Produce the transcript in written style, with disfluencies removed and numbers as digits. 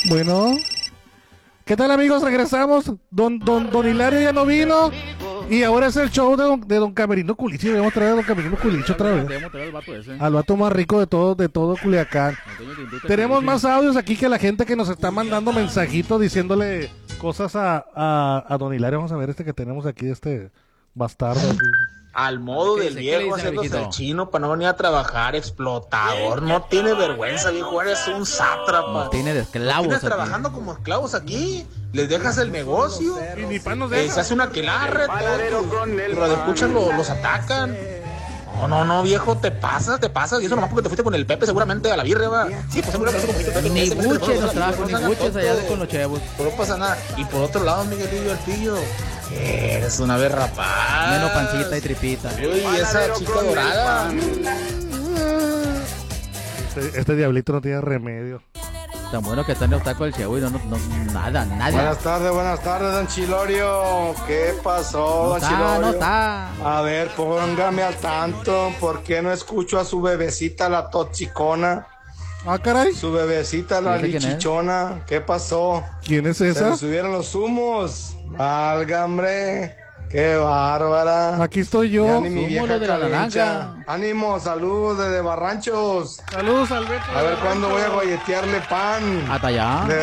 Bueno, ¿qué tal, amigos? Regresamos. Don Hilario ya no vino. Y ahora es el show de don Camerino Culichi. Debemos traer a don Camerino Culichi otra vez. Debemos traer al vato ese. Al vato más rico de todo Culiacán. Tenemos más audios aquí que la gente que nos está mandando mensajitos diciéndole cosas a don Hilario. Vamos a ver este que tenemos aquí, este bastardo. Aquí. Al modo del viejo, haciéndose el chino para no venir a trabajar, explotador. No tiene vergüenza, viejo, eres un sátrapa. No tiene de esclavos. Tienes trabajando como esclavos aquí, les dejas el negocio. Y ni pan nos deja. Se hace una aquelarre, los escuchan, los atacan. No, viejo, te pasas. Y eso nomás porque te fuiste con el Pepe seguramente a la birria, va. Sí, pues seguramente como Pepe. Ni buches nos trajo, ni buches allá con los chevos. No pasa nada. Y por otro lado, Miguelillo, el pillo. Eres una berrapada. Menos pancita y tripita. Uy, esa chica dorada. Este diablito no tiene remedio. Tan bueno que está en el taco del chevo y nada. Buenas tardes, don Chilorio. ¿Qué pasó, don Chilorio? No está. A ver, póngame al tanto. ¿Por qué no escucho a su bebecita, la toxicona? Ah, caray. Su bebecita, la lichichona. ¿Qué pasó? ¿Quién es Se esa? le subieron los humos. Valga, hombre. Qué bárbara. Aquí estoy yo. Ya ni mi Sumo vieja lo de la calencha. naranja. Ánimo, salud desde Barranchos. Saludos, Alberto. A ver cuándo voy a golletearle pan. Hasta allá.